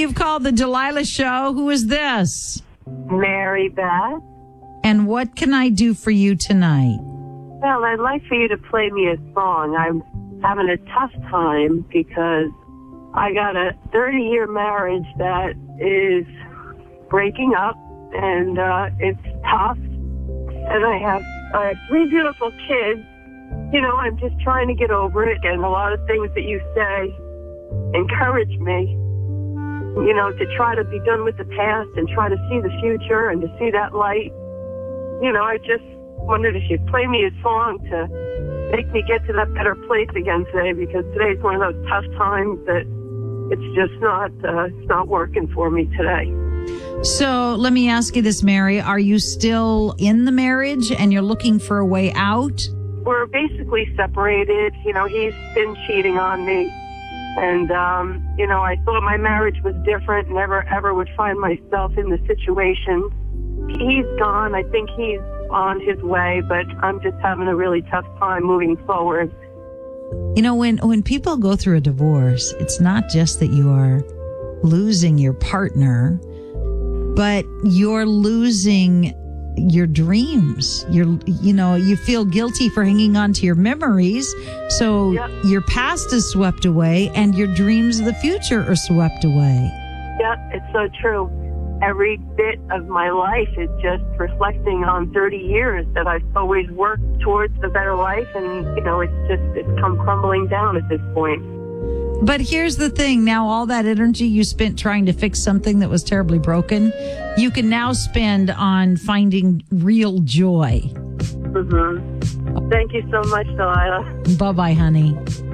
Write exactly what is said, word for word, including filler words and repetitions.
you've called the Delilah Show. Who is this? Mary Beth. And what can I do for you tonight? Well, I'd like for you to play me a song. I'm having a tough time because I got a thirty-year marriage that is breaking up, and uh, it's tough. And I have uh, three beautiful kids. You know, I'm just trying to get over it, and a lot of things that you say encourage me, you know, to try to be done with the past and try to see the future and to see that light. You know, I just wondered if you'd play me a song to make me get to that better place again today, because today's one of those tough times that it's just not, uh, it's not working for me today. So let me ask you this, Mary. Are you still in the marriage and you're looking for a way out? We're basically separated. You know, he's been cheating on me. And, um, you know, I thought my marriage was different, never ever would find myself in the situation. He's gone. I think he's on his way, but I'm just having a really tough time moving forward. You know, when, when people go through a divorce, it's not just that you are losing your partner, but you're losing your dreams. You're, you know, you feel guilty for hanging on to your memories. So yep. Your past is swept away and your dreams of the future are swept away. Yeah, it's so true. Every bit of my life is just reflecting on thirty years that I've always worked towards the better life. And, you know, it's just, it's come crumbling down at this point. But here's the thing. Now, all that energy you spent trying to fix something that was terribly broken, you can now spend on finding real joy. Mm-hmm. Thank you so much, Delilah. Bye-bye, honey.